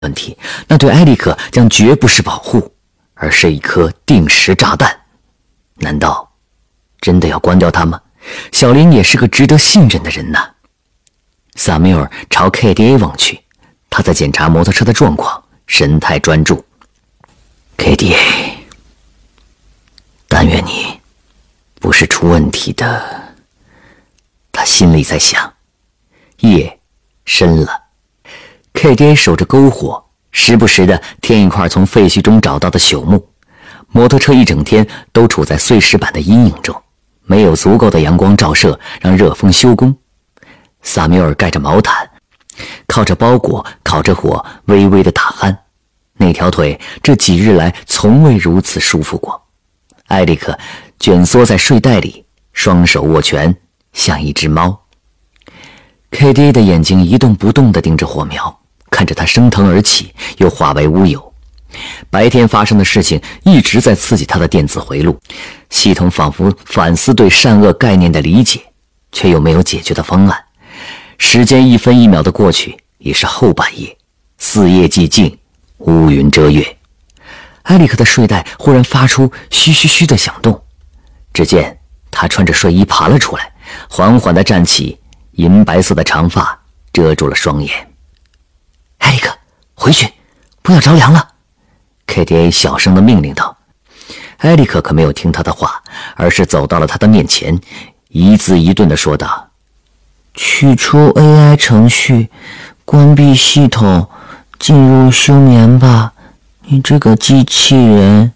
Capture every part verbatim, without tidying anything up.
问题，那对埃里克将绝不是保护，而是一颗定时炸弹。难道真的要关掉它吗？小林也是个值得信任的人呐。萨缪尔朝 K D A 望去，他在检查摩托车的状况，神态专注。K D A， 但愿你不是出问题的。他心里在想。夜深了， K D A 守着篝火，时不时的添一块从废墟中找到的朽木。摩托车一整天都处在碎石板的阴影中，没有足够的阳光照射，让热风休工。萨缪尔盖着毛毯，靠着包裹，烤着火，微微的打鼾。那条腿这几日来从未如此舒服过。埃里克蜷缩在睡袋里，双手握拳，像一只猫。K D A 的眼睛一动不动地盯着火苗，看着它升腾而起，又化为乌有。白天发生的事情一直在刺激他的电子回路，系统仿佛反思对善恶概念的理解，却又没有解决的方案。时间一分一秒的过去，已是后半夜，四叶寂静，乌云遮月。埃里克的睡袋忽然发出嘘嘘嘘的响动，只见他穿着睡衣爬了出来，缓缓地站起，银白色的长发遮住了双眼。埃里克，回去，不要着凉了。K D A 小声地命令道。埃里克可没有听他的话，而是走到了他的面前，一字一顿地说道：取出 A I 程序，关闭系统，进入休眠吧，你这个机器人。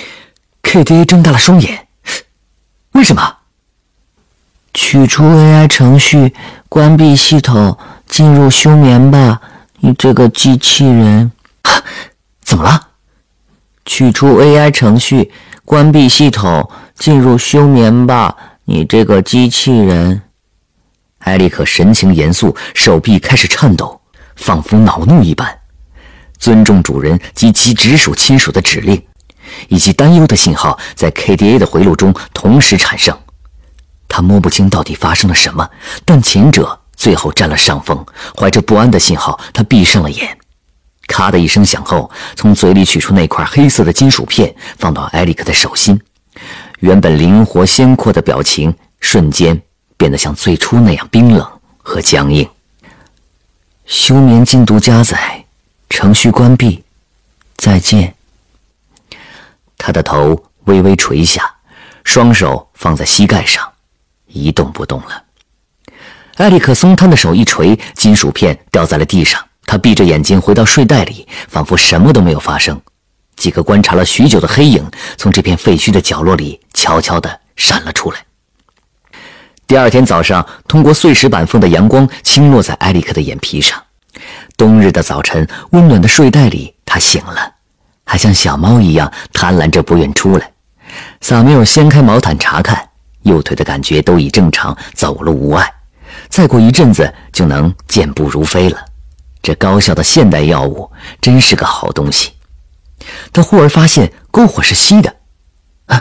K D A 睁大了双眼，为什么？取出 A I 程序，关闭系统，进入休眠吧，你这个机器人。怎么了？取出 A I 程序，关闭系统，进入休眠吧，你这个机器人。埃里克神情严肃，手臂开始颤抖，仿佛恼怒一般。尊重主人及其直属亲属的指令，以及担忧的信号在 K D A 的回路中同时产生。他摸不清到底发生了什么，但前者最后占了上风。怀着不安的信号，他闭上了眼。咔的一声响后，从嘴里取出那块黑色的金属片，放到埃里克的手心。原本灵活鲜阔的表情瞬间变得像最初那样冰冷和僵硬。休眠进度加载，程序关闭，再见。他的头微微垂下，双手放在膝盖上，一动不动了。埃里克松摊的手一垂，金属片掉在了地上。他闭着眼睛回到睡袋里，仿佛什么都没有发生。几个观察了许久的黑影从这片废墟的角落里悄悄地闪了出来。第二天早上，通过碎石板缝的阳光倾落在埃里克的眼皮上。冬日的早晨，温暖的睡袋里，他醒了，还像小猫一样贪婪着不愿出来。萨缪尔掀开毛毯查看，右腿的感觉都已正常，走路无碍，再过一阵子就能健步如飞了。这高效的现代药物真是个好东西。他忽而发现篝火是熄的。啊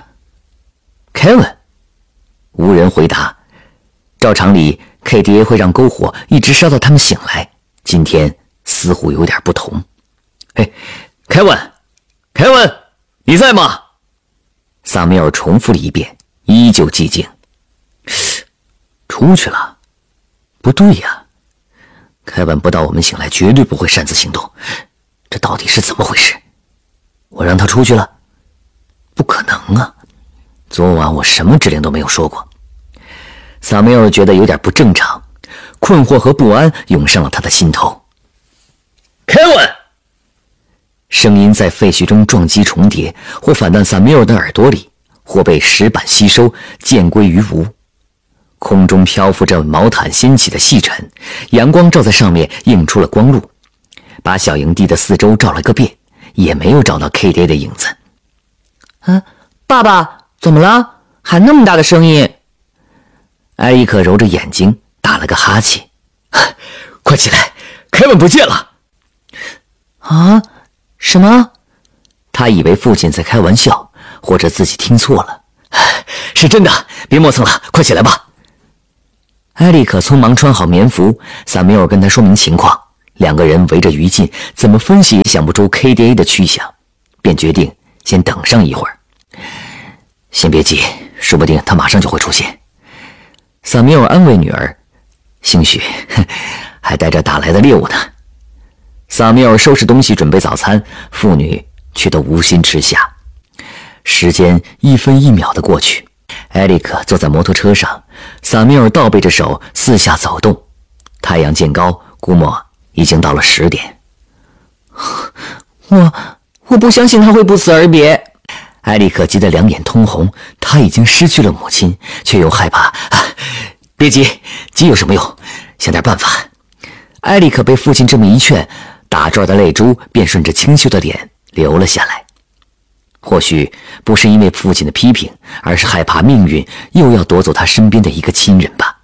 Kevin 无人回答。照常理 K D A 会让篝火一直烧到他们醒来，今天似乎有点不同。嘿 Kevin Kevin 你在吗？萨缪尔重复了一遍，依旧寂静。出去了？不对呀，凯文不到我们醒来绝对不会擅自行动，这到底是怎么回事？我让他出去了？不可能啊，昨晚我什么指令都没有说过。萨缪尔觉得有点不正常，困惑和不安涌上了他的心头。凯文！声音在废墟中撞击重叠，或反弹萨缪尔的耳朵里，或被石板吸收，渐归于无。空中漂浮着毛毯掀起的细尘，阳光照在上面映出了光路，把小营地的四周照了个遍，也没有找到 K D A 的影子。 啊，爸爸，怎么了？喊那么大的声音？ 埃里克揉着眼睛打了个哈欠。快起来，凯文不见了！ 啊？什么？ 他以为父亲在开玩笑，或者自己听错了。是真的，别磨蹭了，快起来吧。埃里克匆忙穿好棉服，萨缪尔跟他说明情况， 两个人围着于禁，怎么分析也想不出 K D A 的去向，便决定先等上一会儿。先别急，说不定他马上就会出现。萨米尔安慰女儿，兴许还带着打来的猎物呢。萨米尔收拾东西准备早餐，父女却都无心吃下。时间一分一秒的过去，艾利克坐在摩托车上，萨米尔倒背着手四下走动。太阳渐高，估摸已经到了十点。 我我不相信他会不辞而别。 艾利克急得两眼通红，他已经失去了母亲，却又害怕。啊，别急，急有什么用？想点办法。艾利克被父亲这么一劝，打转的泪珠便顺着清秀的脸流了下来。或许不是因为父亲的批评，而是害怕命运又要夺走他身边的一个亲人吧。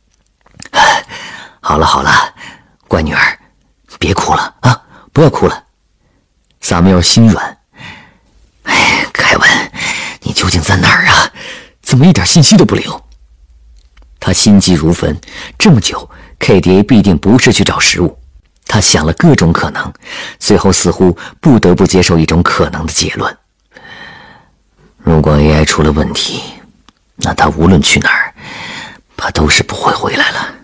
好了好了，乖女儿，别哭了啊，不要哭了。萨缪尔心软。哎，凯文，你究竟在哪儿啊？怎么一点信息都不留？他心急如焚，这么久 K D A 必定不是去找食物。他想了各种可能，最后似乎不得不接受一种可能的结论。如果 A I 出了问题，那他无论去哪儿，怕都是不会回来了。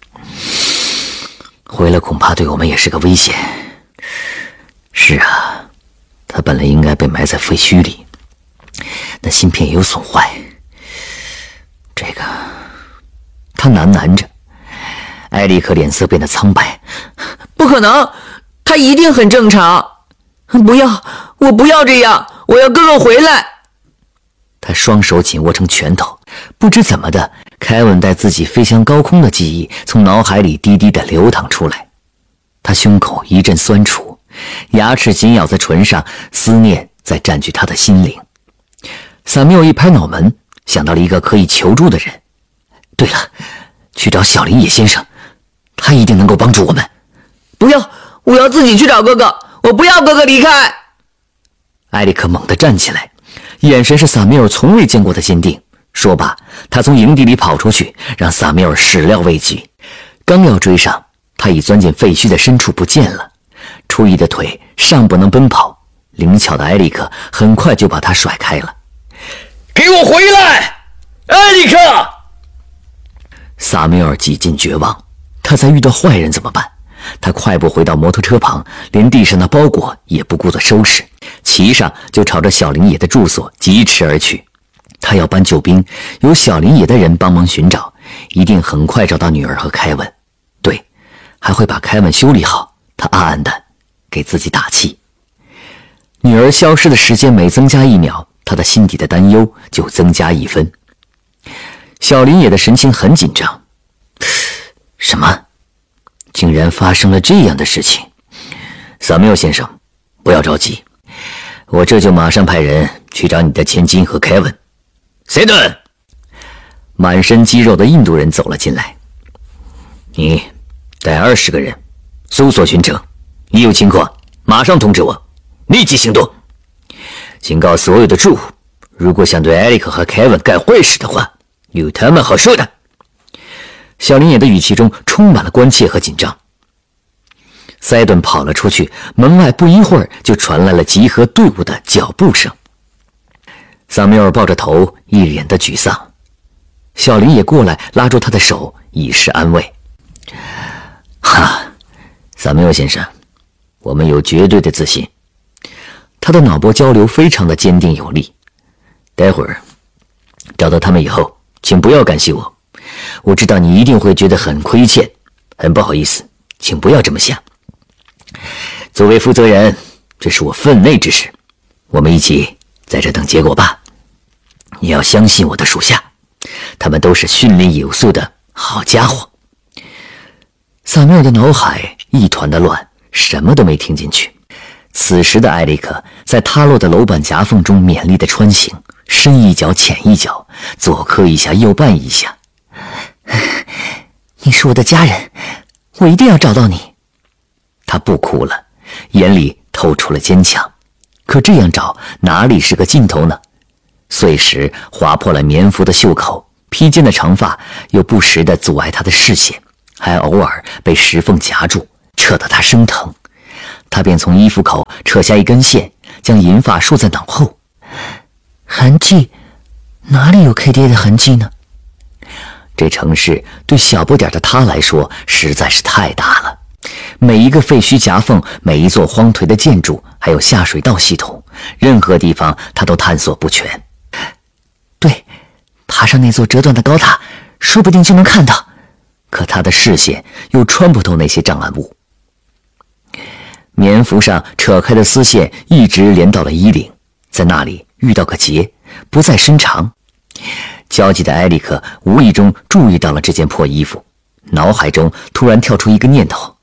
回来恐怕对我们也是个危险。是啊，他本来应该被埋在废墟里，那芯片也有损坏。这个，他喃喃着。艾利克脸色变得苍白。 不可能，他一定很正常。不要，我不要这样，我要哥哥回来。 他双手紧握成拳头，不知怎么的，凯文带自己飞向高空的记忆从脑海里低低的流淌出来。他胸口一阵酸楚，牙齿紧咬在唇上，思念在占据他的心灵。萨缪一拍脑门，想到了一个可以求助的人。对了，去找小林野先生，他一定能够帮助我们。 不要，我要自己去找哥哥，我不要哥哥离开。 艾利克猛地站起来，眼神是萨缪尔从未见过的坚定。说罢，他从营地里跑出去，让萨缪尔始料未及。刚要追上，他已钻进废墟的深处不见了。初一的腿尚不能奔跑，灵巧的艾利克很快就把他甩开了。给我回来，艾利克！萨缪尔几近绝望，他再遇到坏人怎么办？他快步回到摩托车旁，连地上的包裹也不顾地收拾，骑上就朝着小林野的住所疾驰而去。他要搬救兵，有小林野的人帮忙寻找，一定很快找到女儿和凯文。对，还会把凯文修理好。他暗暗地给自己打气。女儿消失的时间每增加一秒，他的心底的担忧就增加一分。小林野的神情很紧张。什么？竟然发生了这样的事情。萨缪先生，不要着急，我这就马上派人去找你的千金和凯文。塞顿，满身肌肉的印度人走了进来。你带二十个人搜索寻城，一有情况马上通知我，立即行动。警告所有的住户，如果想对艾利克和凯文干坏事的话，有他们好受的。小林野的语气中充满了关切和紧张。塞顿跑了出去，门外不一会儿就传来了集合队伍的脚步声。萨缪尔抱着头，一脸的沮丧。小林也过来拉住他的手，以示安慰。哈，萨缪尔先生，我们有绝对的自信。他的脑波交流非常的坚定有力。待会儿找到他们以后，请不要感谢我，我知道你一定会觉得很亏欠，很不好意思，请不要这么想。作为负责人，这是我分内之事，我们一起在这等结果吧。你要相信我的属下，他们都是训练有素的好家伙。萨缪尔的脑海一团的乱，什么都没听进去。此时的艾利克在塌落的楼板夹缝中勉力的穿行，深一脚浅一脚，左磕一下右绊一下。你是我的家人，我一定要找到你。他不哭了，眼里透出了坚强。可这样找哪里是个尽头呢？碎石划破了棉服的袖口，披肩的长发又不时地阻碍他的视线，还偶尔被石缝夹住， 扯得他生疼。他便从衣服口扯下一根线，将银发束在脑后。痕迹？哪里有 K 爹的痕迹呢？这城市对小不点的他来说实在是太大了，每一个废墟夹缝，每一座荒颓的建筑，还有下水道系统，任何地方他都探索不全。对，爬上那座折断的高塔，说不定就能看到。可他的视线又穿不透那些障碍物。棉服上扯开的丝线一直连到了衣领，在那里遇到个结，不再伸长。焦急的埃里克无意中注意到了这件破衣服，脑海中突然跳出一个念头：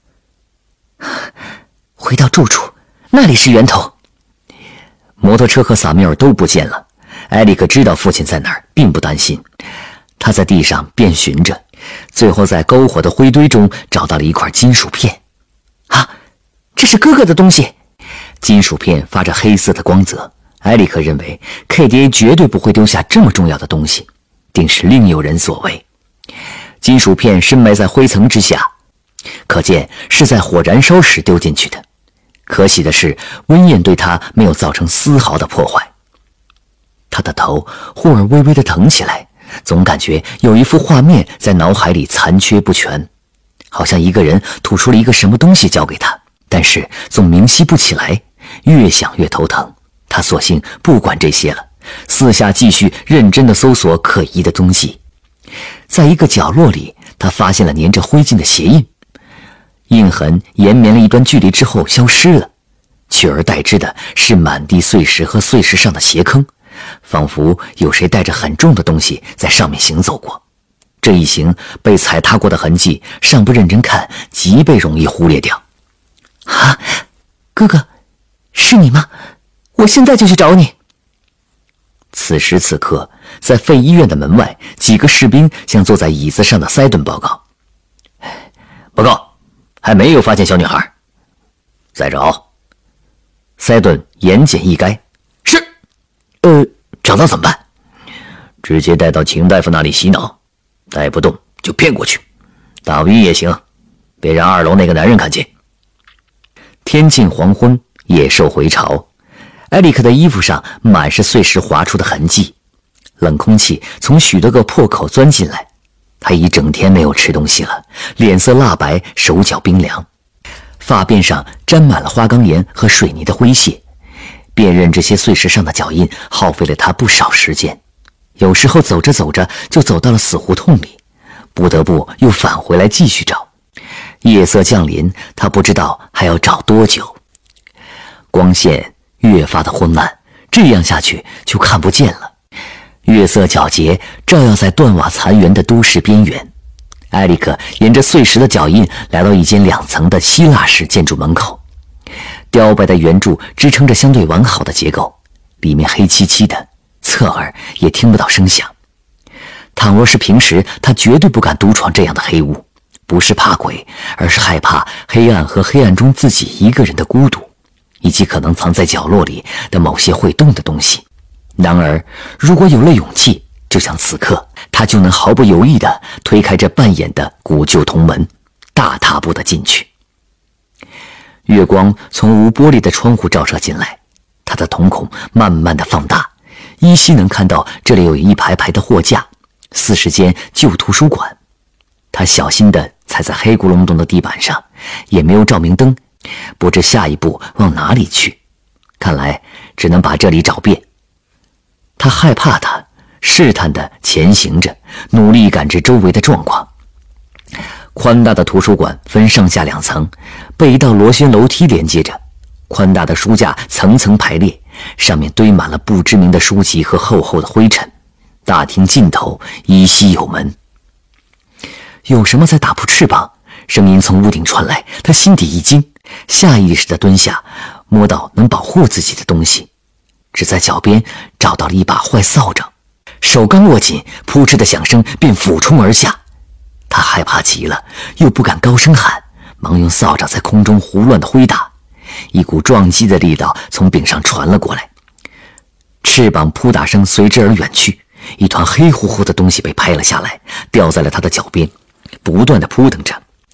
回到住处，那里是源头。摩托车和萨缪尔都不见了，埃里克知道父亲在哪儿，并不担心。他在地上遍寻着，最后在篝火的灰堆中找到了一块金属片。啊，这是哥哥的东西！金属片发着黑色的光泽，埃里克认为 K 爹绝对不会丢下这么重要的东西，定是另有人所为。金属片深埋在灰层之下，可见是在火燃烧时丢进去的。可喜的是，温焰对他没有造成丝毫的破坏。他的头忽而微微地疼起来，总感觉有一幅画面在脑海里残缺不全，好像一个人吐出了一个什么东西交给他，但是总明晰不起来，越想越头疼。他索性不管这些了，四下继续认真地搜索可疑的东西。在一个角落里，他发现了粘着灰烬的鞋印，印痕延绵了一段距离之后消失了，取而代之的是满地碎石和碎石上的鞋坑，仿佛有谁带着很重的东西在上面行走过。这一行被踩踏过的痕迹，尚不认真看，极被容易忽略掉。啊，哥哥，是你吗？我现在就去找你。此时此刻，在废医院的门外，几个士兵向坐在椅子上的塞顿报告：报告，还没有发现小女孩。再找。塞顿言简意赅：是。呃，找到怎么办？直接带到秦大夫那里洗脑，带不动就骗过去，打 V 也行，别让二楼那个男人看见。天近黄昏，野兽回巢。埃里克的衣服上满是碎石划出的痕迹，冷空气从许多个破口钻进来。他一整天没有吃东西了，脸色蜡白，手脚冰凉，发辫上沾满了花岗岩和水泥的灰屑。辨认这些碎石上的脚印耗费了他不少时间，有时候走着走着就走到了死胡同里，不得不又返回来继续找。夜色降临，他不知道还要找多久。光线越发的昏暗，这样下去就看不见了。月色皎洁，照耀在断瓦残垣的都市边缘。埃里克沿着碎石的脚印来到一间两层的希腊式建筑门口，雕白的圆柱支撑着相对完好的结构，里面黑漆漆的，侧耳也听不到声响。倘若是平时，他绝对不敢独闯这样的黑屋，不是怕鬼，而是害怕黑暗和黑暗中自己一个人的孤独，以及可能藏在角落里的某些会动的东西。然而，如果有了勇气，就像此刻，他就能毫不犹豫地推开这半掩的古旧铜门，大踏步地进去。月光从无玻璃的窗户照射进来，他的瞳孔慢慢地放大，依稀能看到这里有一排排的货架，似是间旧图书馆。他小心地踩在黑咕隆咚的地板上，也没有照明灯，不知下一步往哪里去，看来只能把这里找遍。他害怕他，试探地前行着，努力感知周围的状况。宽大的图书馆分上下两层，被一道螺旋楼梯连接着。宽大的书架层层排列，上面堆满了不知名的书籍和厚厚的灰尘。大厅尽头依稀有门。有什么在打扑翅膀？声音从屋顶传来，他心底一惊，下意识地蹲下，摸到能保护自己的东西，只在脚边找到了一把坏扫帚，手刚握紧，扑哧的响声便俯冲而下。他害怕极了，又不敢高声喊，忙用扫帚在空中胡乱地挥打，一股撞击的力道从顶上传了过来，翅膀扑打声随之而远去，一团黑乎乎的东西被拍了下来，掉在了他的脚边，不断地扑腾着。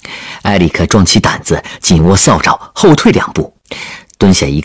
艾利克壮起胆子，紧握扫帚，后退两步，蹲下一